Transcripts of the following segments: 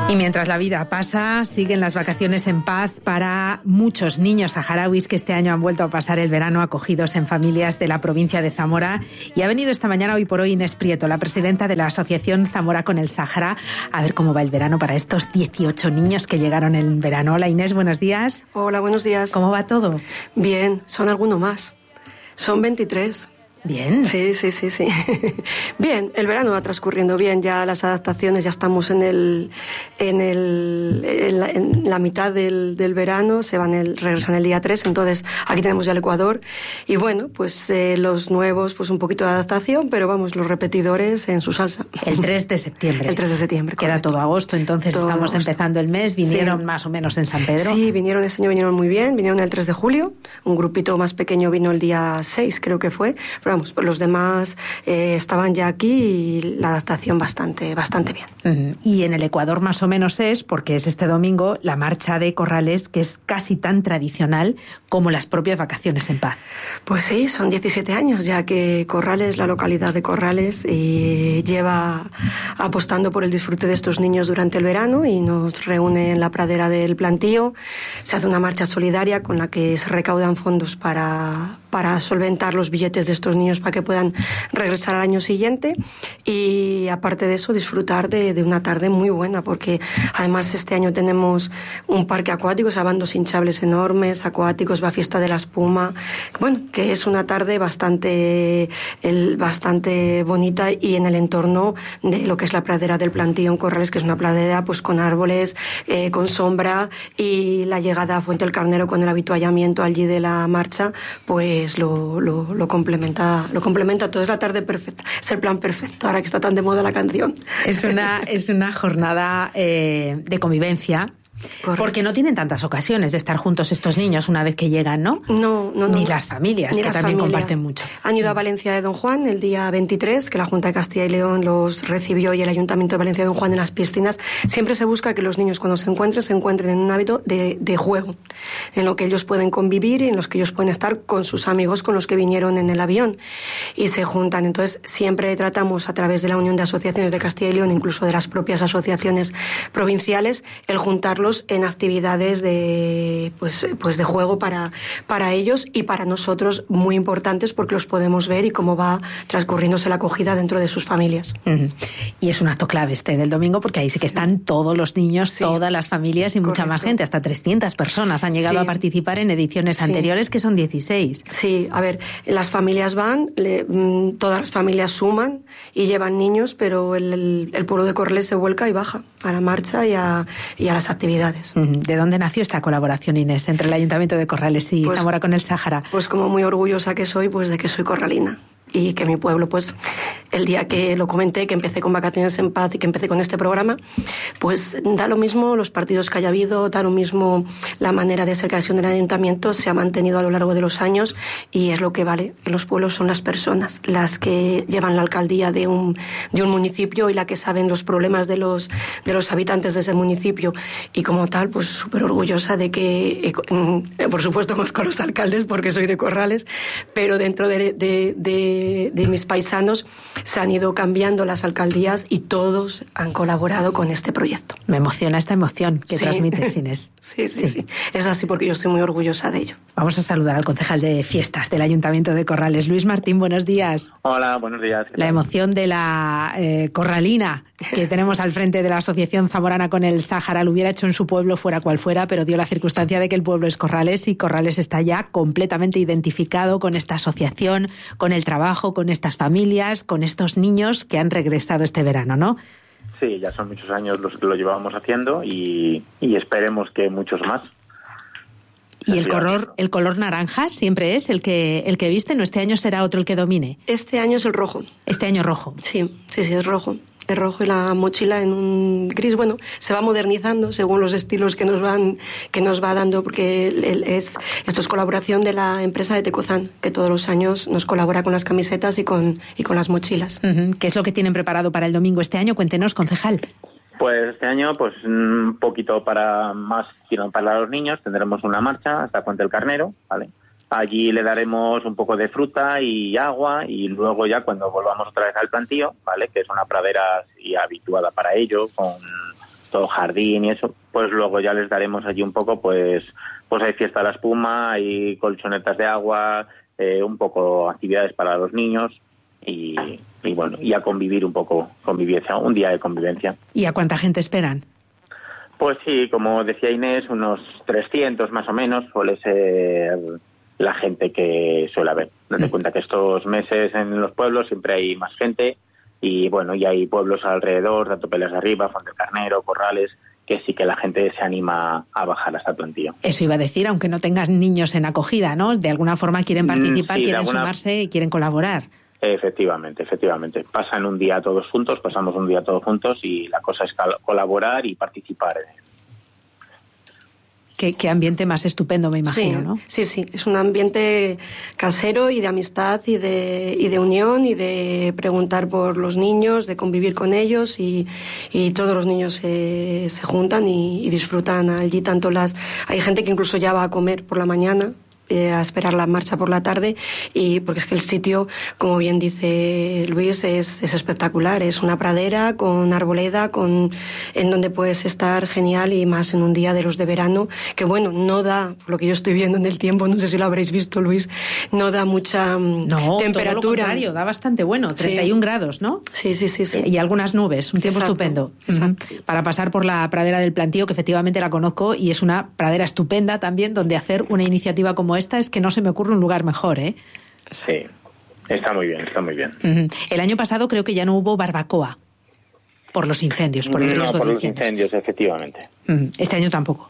Y mientras la vida pasa, siguen las vacaciones en paz para muchos niños saharauis que este año han vuelto a pasar el verano acogidos en familias de la provincia de Zamora. Y ha venido esta mañana, hoy por hoy, Inés Prieto, la presidenta de la Asociación Zamora con el Sáhara, a ver cómo va el verano para estos 18 niños que llegaron en verano. Hola Inés, buenos días. Hola, buenos días. ¿Cómo va todo? Bien, son alguno más. Son 23. Bien. Sí. Bien, el verano va transcurriendo bien, ya las adaptaciones, ya estamos en la mitad del verano, regresan el día 3, entonces aquí tenemos ya el Ecuador. Y bueno, pues los nuevos, pues un poquito de adaptación, pero vamos, los repetidores en su salsa. El 3 de septiembre. El 3 de septiembre. Queda correcto. todo agosto, entonces todo estamos agosto. Empezando el mes. Vinieron sí. Más o menos en San Pedro. Sí, este año vinieron muy bien, vinieron el 3 de julio, un grupito más pequeño vino el día 6, creo que fue, pero vamos, los demás estaban ya aquí y la adaptación bastante bien. Y en el Ecuador más o menos es, porque es este domingo, la marcha de Corrales, que es casi tan tradicional como las propias vacaciones en paz. Pues sí, son 17 años ya que Corrales, la localidad de Corrales, lleva apostando por el disfrute de estos niños durante el verano y nos reúne en la pradera del plantío. Se hace una marcha solidaria con la que se recaudan fondos para solventar los billetes de estos niños para que puedan regresar al año siguiente, y aparte de eso disfrutar de una tarde muy buena, porque además este año tenemos un parque acuático, o sea, bandos hinchables enormes, acuáticos, va Fiesta de la Espuma, bueno, que es una tarde bastante bonita, y en el entorno de lo que es la pradera del plantío en Corrales, que es una pradera pues con árboles, con sombra, y la llegada a Fuente del Carnero con el habituallamiento allí de la marcha, pues lo complementa todo. Es la tarde perfecta, es el plan perfecto ahora que está tan de moda la canción. Es una jornada de convivencia. Correcto. Porque no tienen tantas ocasiones de estar juntos estos niños una vez que llegan, ¿no? No. Ni las familias, Ni que las también familias. comparten mucho. Han ido a Valencia de Don Juan el día 23, que la Junta de Castilla y León los recibió, y el Ayuntamiento de Valencia de Don Juan en las piscinas. Siempre se busca que los niños cuando se encuentren en un hábito de juego, en lo que ellos pueden convivir y en los que ellos pueden estar con sus amigos con los que vinieron en el avión y se juntan. Entonces siempre tratamos a través de la Unión de Asociaciones de Castilla y León, incluso de las propias asociaciones provinciales, el juntarlos en actividades de juego para ellos y para nosotros, muy importantes porque los podemos ver y cómo va transcurriéndose la acogida dentro de sus familias. Y es un acto clave este del domingo, porque ahí sí que están todos los niños, todas las familias y mucha más gente, hasta 300 personas han llegado a participar en ediciones anteriores, que son 16. Sí, a ver, las familias van, todas las familias suman y llevan niños, pero el pueblo de Corrales se vuelca y baja a la marcha y a las actividades. ¿De dónde nació esta colaboración, Inés, entre el Ayuntamiento de Corrales y Zamora con el Sáhara? Pues como muy orgullosa que soy, pues de que soy corralina. Y que mi pueblo, pues el día que lo comenté, que empecé con Vacaciones en Paz y que empecé con este programa, pues da lo mismo los partidos que haya habido, da lo mismo la manera de ser creación del ayuntamiento, se ha mantenido a lo largo de los años, y es lo que vale. En los pueblos son las personas las que llevan la alcaldía de un municipio y la que saben los problemas de los habitantes de ese municipio, y como tal, pues súper orgullosa de que, por supuesto, conozco a los alcaldes porque soy de Corrales, pero dentro de mis paisanos se han ido cambiando las alcaldías y todos han colaborado con este proyecto. Me emociona esta emoción que transmites, Inés. Sí. Es así, porque yo estoy muy orgullosa de ello. Vamos a saludar al concejal de fiestas del Ayuntamiento de Corrales, Luis Martín, buenos días. Hola, buenos días. La emoción de la corralina que tenemos al frente de la Asociación Zamorana con el Sáhara lo hubiera hecho en su pueblo, fuera cual fuera, pero dio la circunstancia de que el pueblo es Corrales y Corrales está ya completamente identificado con esta asociación, con el trabajo, con estas familias, con estos niños que han regresado este verano, ¿no? Sí, ya son muchos años los que lo llevábamos haciendo y esperemos que muchos más. ¿Y el color naranja siempre es el que viste? ¿No este año será otro el que domine? Este año es el rojo. Este año rojo. Sí, es rojo. El rojo y la mochila en un gris. Bueno, se va modernizando según los estilos que nos va dando, porque esto es colaboración de la empresa de Tecozan, que todos los años nos colabora con las camisetas y con las mochilas. ¿Qué es lo que tienen preparado para el domingo este año? Cuéntenos, concejal. Pues este año, pues un poquito para los niños, tendremos una marcha hasta Fuente del Carnero, ¿vale? Allí le daremos un poco de fruta y agua, y luego ya cuando volvamos otra vez al plantío, ¿vale?, que es una pradera así habituada para ello, todo jardín y eso, pues luego ya les daremos allí un poco, pues hay fiesta de la espuma, hay colchonetas de agua, un poco actividades para los niños y bueno, y a convivir un poco, convivencia, un día de convivencia. ¿Y a cuánta gente esperan? Pues sí, como decía Inés, unos 300 más o menos suele ser la gente que suele haber. Date cuenta que estos meses en los pueblos siempre hay más gente y bueno, y hay pueblos alrededor, tanto Pelas de Arriba, Font del Carnero, Corrales, que sí que la gente se anima a bajar hasta el plantío. Eso iba a decir, aunque no tengas niños en acogida, ¿no? De alguna forma quieren participar, quieren sumarse y quieren colaborar. Efectivamente. Pasamos un día todos juntos y la cosa es colaborar y participar. Qué ambiente más estupendo, me imagino, sí, ¿no? Sí, es un ambiente casero y de amistad y de unión y de preguntar por los niños, de convivir con ellos y todos los niños se juntan y disfrutan allí. Hay gente que incluso ya va a comer por la mañana, a esperar la marcha por la tarde, y porque es que el sitio, como bien dice Luis, es espectacular. Es una pradera con arboleda, en donde puedes estar genial, y más en un día de los de verano, que bueno, no da, por lo que yo estoy viendo en el tiempo, no sé si lo habréis visto, Luis, no da mucha temperatura. Todo lo contrario, da bastante bueno, 31 grados, ¿no? Sí. Y algunas nubes, un tiempo estupendo. Exacto. Para pasar por la pradera del Plantío, que efectivamente la conozco, y es una pradera estupenda también, donde hacer una iniciativa como esta es que no se me ocurre un lugar mejor, ¿eh? Sí, está muy bien. El año pasado creo que ya no hubo barbacoa por los incendios, por el riesgo de incendios. No, por los incendios, efectivamente. Este año tampoco.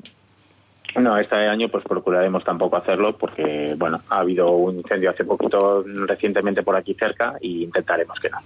No, este año pues procuraremos tampoco hacerlo porque, bueno, ha habido un incendio hace poquito, recientemente por aquí cerca, y intentaremos que no.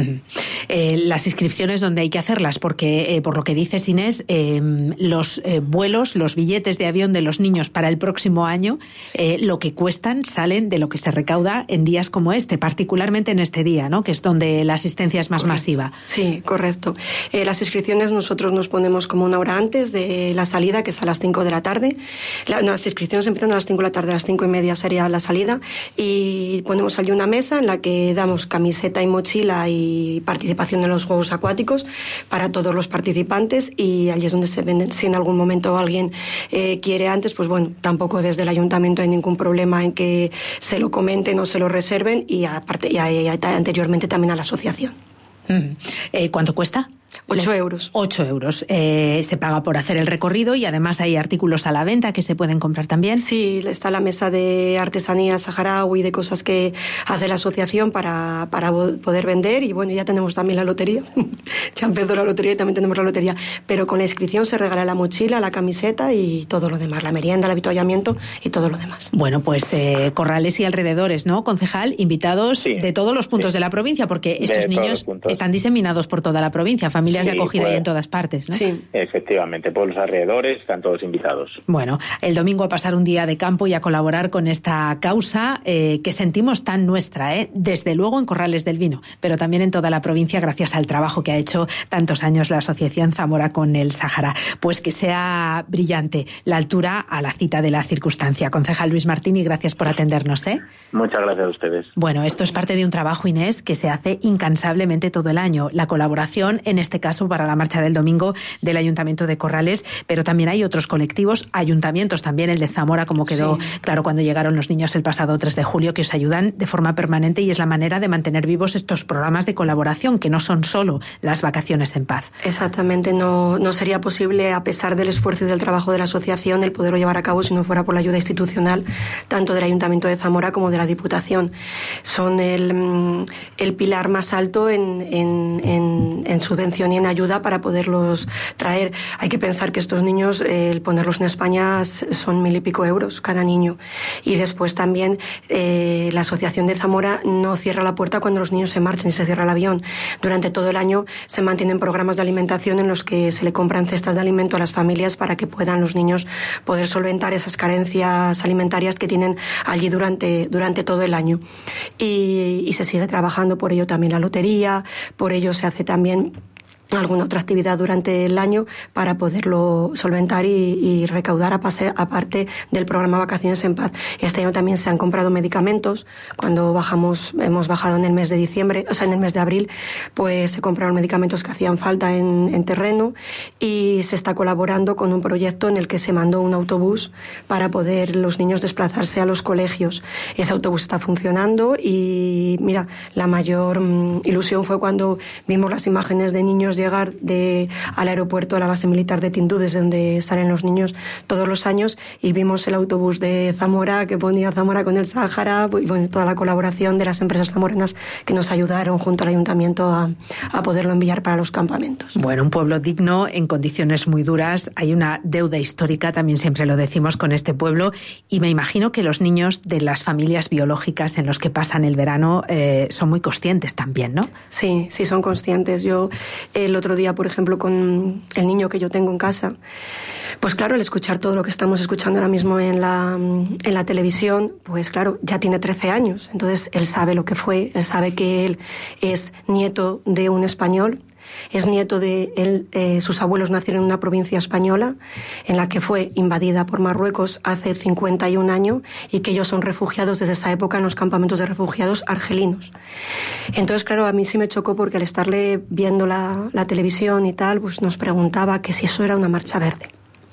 Las inscripciones, ¿dónde hay que hacerlas? Porque, por lo que dices, Inés, los vuelos, los billetes de avión de los niños para el próximo año, lo que cuestan salen de lo que se recauda en días como este, particularmente en este día, ¿no? Que es donde la asistencia es más masiva. Sí, correcto. Las inscripciones nosotros nos ponemos como una hora antes de la salida, que es a las 5 de la tarde. Las inscripciones empiezan a las 5 de la tarde, a las 5:30 sería la salida, y ponemos allí una mesa en la que damos camiseta y mochila y participación en los juegos acuáticos para todos los participantes, y allí es donde se venden. Si en algún momento alguien quiere antes, pues bueno, tampoco desde el ayuntamiento hay ningún problema en que se lo comenten o se lo reserven, y aparte y anteriormente también a la asociación. ¿Cuánto cuesta? 8 euros. 8 euros. Se paga por hacer el recorrido, y además hay artículos a la venta que se pueden comprar también. Sí, está la mesa de artesanía saharaui, de cosas que hace la asociación para poder vender, y bueno, ya tenemos también la lotería. Ya empezó la lotería y también tenemos la lotería. Pero con la inscripción se regala la mochila, la camiseta y todo lo demás, la merienda, el avituallamiento y todo lo demás. Bueno, pues Corrales y alrededores, ¿no, concejal? Invitados de todos los puntos de la provincia, porque estos niños están diseminados por toda la provincia, familias de acogida y en todas partes, ¿no? Sí. Efectivamente, por los alrededores están todos invitados. Bueno, el domingo a pasar un día de campo y a colaborar con esta causa que sentimos tan nuestra, desde luego en Corrales del Vino, pero también en toda la provincia, gracias al trabajo que ha hecho tantos años la Asociación Zamora con el Sáhara. Pues que sea brillante la altura a la cita de la circunstancia. Concejal Luis Martín, y gracias por atendernos, ¿eh? Muchas gracias a ustedes. Bueno, esto es parte de un trabajo, Inés, que se hace incansablemente todo el año. La colaboración, en este caso para la marcha del domingo del Ayuntamiento de Corrales, pero también hay otros colectivos, ayuntamientos también, el de Zamora, como quedó claro cuando llegaron los niños el pasado 3 de julio, que os ayudan de forma permanente, y es la manera de mantener vivos estos programas de colaboración, que no son solo las vacaciones en paz. Exactamente, no sería posible, a pesar del esfuerzo y del trabajo de la asociación, el poderlo llevar a cabo si no fuera por la ayuda institucional, tanto del Ayuntamiento de Zamora como de la Diputación. Son el pilar más alto en subvención y en ayuda para poderlos traer. Hay que pensar que estos niños, el ponerlos en España, son 1.000 y pico euros cada niño. Y después también la Asociación de Zamora no cierra la puerta cuando los niños se marchan y se cierra el avión. Durante todo el año se mantienen programas de alimentación en los que se le compran cestas de alimento a las familias para que puedan los niños poder solventar esas carencias alimentarias que tienen allí durante todo el año. Y se sigue trabajando por ello también la lotería, por ello se hace también alguna otra actividad durante el año para poderlo solventar y recaudar aparte del programa Vacaciones en Paz. Este año también se han comprado medicamentos. Cuando hemos bajado en el mes de diciembre, o sea, en el mes de abril, pues se compraron medicamentos que hacían falta en terreno, y se está colaborando con un proyecto en el que se mandó un autobús para poder los niños desplazarse a los colegios. Ese autobús está funcionando y mira, la mayor ilusión fue cuando vimos las imágenes de niños llegar al aeropuerto, a la base militar de Tindú, desde donde salen los niños todos los años, y vimos el autobús de Zamora que ponía Zamora con el Sáhara, y bueno, toda la colaboración de las empresas zamoranas que nos ayudaron junto al ayuntamiento a poderlo enviar para los campamentos. Bueno, un pueblo digno en condiciones muy duras. Hay una deuda histórica, también siempre lo decimos, con este pueblo, y me imagino que los niños de las familias biológicas en los que pasan el verano son muy conscientes también, ¿no? Sí, son conscientes. Yo el otro día, por ejemplo, con el niño que yo tengo en casa, pues claro, el escuchar todo lo que estamos escuchando ahora mismo en la televisión, pues claro, ya tiene 13 años, entonces él sabe lo que fue, él sabe que él es nieto de un español, es nieto de él, sus abuelos nacieron en una provincia española en la que fue invadida por Marruecos hace 51 años y que ellos son refugiados desde esa época en los campamentos de refugiados argelinos. Entonces, claro, a mí sí me chocó porque al estarle viendo la televisión y tal, pues nos preguntaba que si eso era una marcha verde.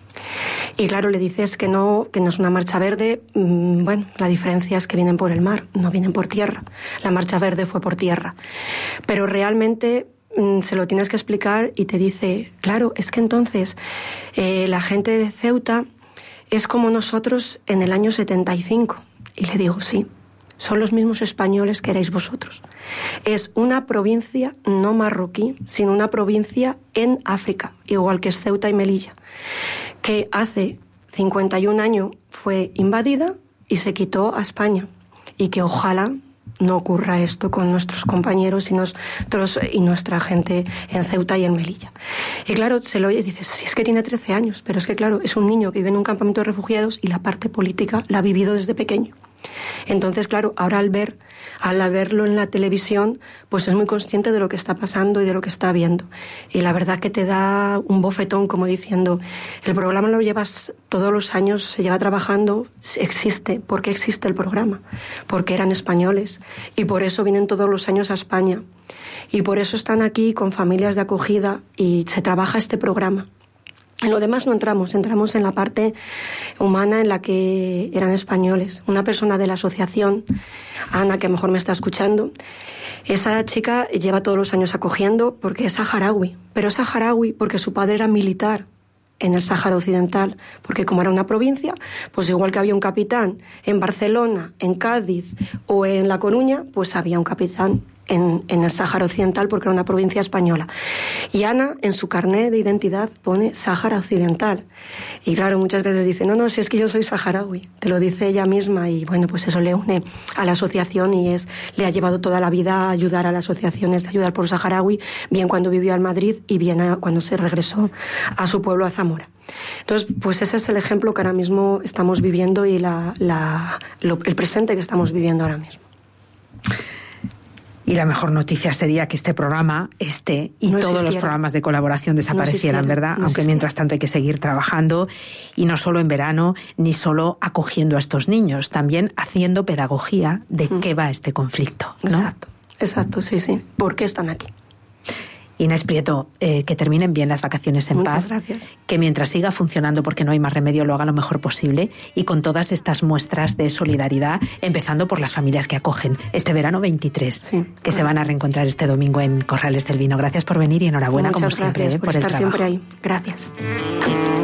Y claro, le dices que no es una marcha verde. Bueno, la diferencia es que vienen por el mar, no vienen por tierra. La marcha verde fue por tierra. Pero realmente se lo tienes que explicar y te dice, claro, es que entonces la gente de Ceuta es como nosotros en el año 75. Y le digo, sí, son los mismos españoles que erais vosotros. Es una provincia no marroquí, sino una provincia en África, igual que es Ceuta y Melilla, que hace 51 años fue invadida y se quitó a España. Y que ojalá no ocurra esto con nuestros compañeros y nuestra gente en Ceuta y en Melilla. Y claro, se lo oye y dices, sí, es que tiene 13 años, pero es que claro, es un niño que vive en un campamento de refugiados y la parte política la ha vivido desde pequeño. Entonces, claro, ahora al verlo en la televisión, pues es muy consciente de lo que está pasando y de lo que está viendo. Y la verdad que te da un bofetón como diciendo, el programa lo llevas todos los años, se lleva trabajando, existe. ¿Por qué existe el programa? Porque eran españoles y por eso vienen todos los años a España. Y por eso están aquí con familias de acogida y se trabaja este programa. En lo demás no entramos en la parte humana en la que eran españoles. Una persona de la asociación, Ana, que a lo mejor me está escuchando, esa chica lleva todos los años acogiendo porque es saharaui, pero es saharaui porque su padre era militar en el Sáhara Occidental, porque como era una provincia, pues igual que había un capitán en Barcelona, en Cádiz o en La Coruña, pues había un capitán en el Sáhara Occidental porque era una provincia española. Y Ana, en su carnet de identidad, pone Sáhara Occidental. Y claro, muchas veces dice, no, si es que yo soy saharaui. Te lo dice ella misma y bueno, pues eso le une a la asociación y le ha llevado toda la vida a ayudar a las asociaciones de ayuda al pueblo saharaui, bien cuando vivió en Madrid y bien cuando se regresó a su pueblo, a Zamora. Entonces, pues ese es el ejemplo que ahora mismo estamos viviendo y el presente que estamos viviendo ahora mismo. Y la mejor noticia sería que este programa, y todos los programas de colaboración desaparecieran, ¿verdad? Aunque mientras tanto hay que seguir trabajando, y no solo en verano, ni solo acogiendo a estos niños, también haciendo pedagogía de qué va este conflicto, ¿no? Exacto, sí. ¿Por qué están aquí? Inés Prieto, que terminen bien las vacaciones en paz. Muchas gracias. Que mientras siga funcionando, porque no hay más remedio, lo haga lo mejor posible, y con todas estas muestras de solidaridad, empezando por las familias que acogen este verano 23, que se van a reencontrar este domingo en Corrales del Vino. Gracias por venir y enhorabuena, muchas como siempre, por el estar trabajo. Siempre ahí. Gracias.